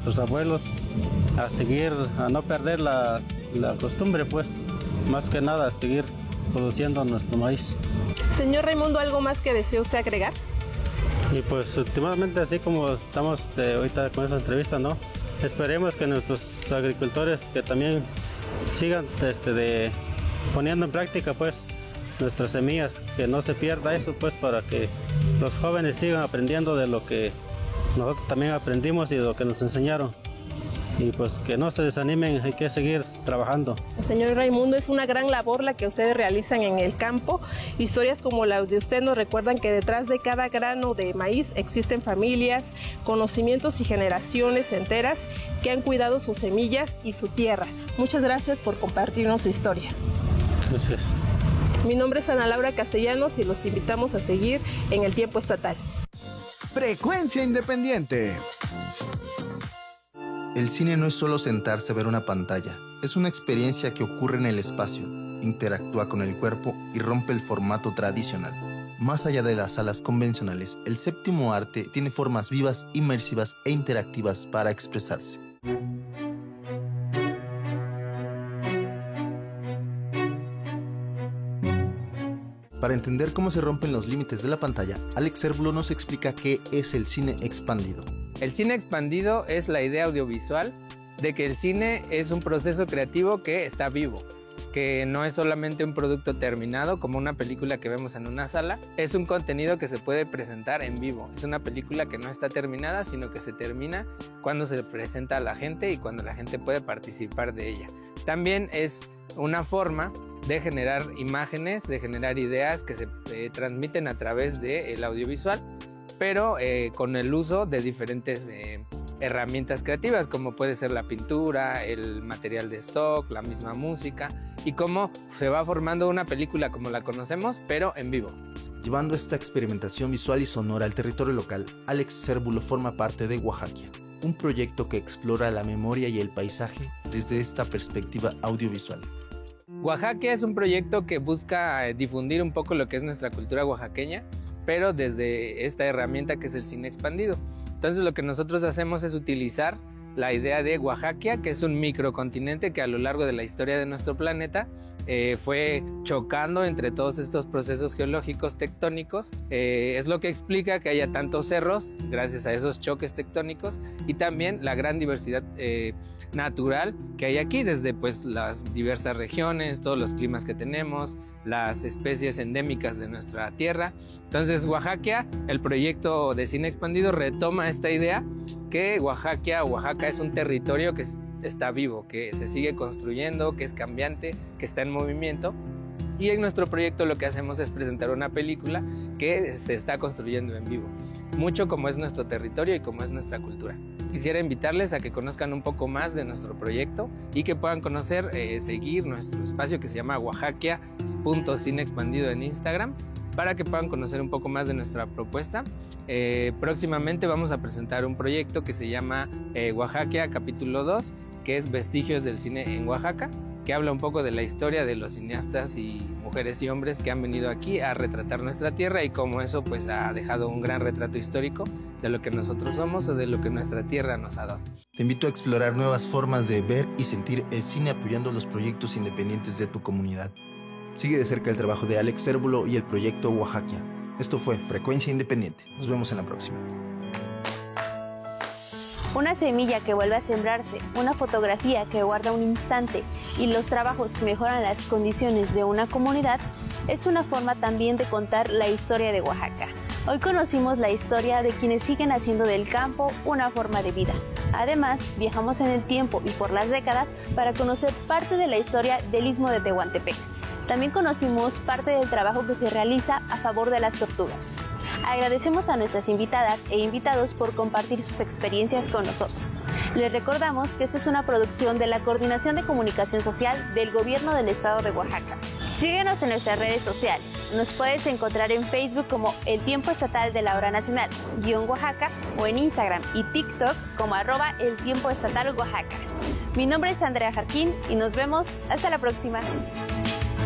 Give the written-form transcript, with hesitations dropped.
nuestros abuelos, a no perder la costumbre, pues, más que nada, a seguir produciendo nuestro maíz. Señor Raimundo, ¿algo más que desea usted agregar? Y pues últimamente, así como estamos ahorita con esta entrevista, ¿no? Esperemos que nuestros agricultores que también sigan poniendo en práctica, pues, nuestras semillas, que no se pierda eso, pues, para que los jóvenes sigan aprendiendo de lo que nosotros también aprendimos y de lo que nos enseñaron. Y pues que no se desanimen, hay que seguir trabajando. Señor Raimundo, es una gran labor la que ustedes realizan en el campo. Historias como la de usted nos recuerdan que detrás de cada grano de maíz existen familias, conocimientos y generaciones enteras que han cuidado sus semillas y su tierra. Muchas gracias por compartirnos su historia. Gracias. Mi nombre es Ana Laura Castellanos y los invitamos a seguir en El Tiempo Estatal. Frecuencia Independiente. El cine no es solo sentarse a ver una pantalla, es una experiencia que ocurre en el espacio, interactúa con el cuerpo y rompe el formato tradicional. Más allá de las salas convencionales, el séptimo arte tiene formas vivas, inmersivas e interactivas para expresarse. Para entender cómo se rompen los límites de la pantalla, Alex Cérvulo nos explica qué es el cine expandido. El cine expandido es la idea audiovisual de que el cine es un proceso creativo que está vivo, que no es solamente un producto terminado como una película que vemos en una sala, es un contenido que se puede presentar en vivo. Es una película que no está terminada, sino que se termina cuando se presenta a la gente y cuando la gente puede participar de ella. También es una forma de generar imágenes, de generar ideas que se transmiten a través del audiovisual, pero con el uso de diferentes herramientas creativas, como puede ser la pintura, el material de stock, la misma música, y cómo se va formando una película como la conocemos, pero en vivo. Llevando esta experimentación visual y sonora al territorio local, Alex Cérvulo forma parte de Oaxaquia, un proyecto que explora la memoria y el paisaje desde esta perspectiva audiovisual. Oaxaquia es un proyecto que busca difundir un poco lo que es nuestra cultura oaxaqueña, pero desde esta herramienta que es el cine expandido. Entonces lo que nosotros hacemos es utilizar la idea de Oaxaquia, que es un microcontinente que a lo largo de la historia de nuestro planeta fue chocando entre todos estos procesos geológicos tectónicos. Es lo que explica que haya tantos cerros gracias a esos choques tectónicos y también la gran diversidad natural que hay aquí, desde pues las diversas regiones, todos los climas que tenemos, las especies endémicas de nuestra tierra. Entonces Oaxaquia, el proyecto de cine expandido, retoma esta idea que Oaxaca es un territorio que está vivo, que se sigue construyendo, que es cambiante, que está en movimiento. Y en nuestro proyecto lo que hacemos es presentar una película que se está construyendo en vivo, mucho como es nuestro territorio y como es nuestra cultura. Quisiera invitarles a que conozcan un poco más de nuestro proyecto y que puedan conocer, seguir nuestro espacio que se llama Oaxaquia.cine expandido en Instagram, para que puedan conocer un poco más de nuestra propuesta. Próximamente vamos a presentar un proyecto que se llama Oaxaquia capítulo 2, que es Vestigios del Cine en Oaxaca, que habla un poco de la historia de los cineastas y mujeres y hombres que han venido aquí a retratar nuestra tierra y cómo eso pues ha dejado un gran retrato histórico de lo que nosotros somos o de lo que nuestra tierra nos ha dado. Te invito a explorar nuevas formas de ver y sentir el cine apoyando los proyectos independientes de tu comunidad. Sigue de cerca el trabajo de Alex Cérvulo y el proyecto Oaxaquia. Esto fue Frecuencia Independiente. Nos vemos en la próxima. Una semilla que vuelve a sembrarse, una fotografía que guarda un instante y los trabajos que mejoran las condiciones de una comunidad es una forma también de contar la historia de Oaxaca. Hoy conocimos la historia de quienes siguen haciendo del campo una forma de vida. Además, viajamos en el tiempo y por las décadas para conocer parte de la historia del Istmo de Tehuantepec. También conocimos parte del trabajo que se realiza a favor de las tortugas. Agradecemos a nuestras invitadas e invitados por compartir sus experiencias con nosotros. Les recordamos que esta es una producción de la Coordinación de Comunicación Social del Gobierno del Estado de Oaxaca. Síguenos en nuestras redes sociales. Nos puedes encontrar en Facebook como El Tiempo Estatal de la Hora Nacional, _Oaxaca, o en Instagram y TikTok como @El Tiempo Estatal Oaxaca. Mi nombre es Andrea Jarquín y nos vemos hasta la próxima.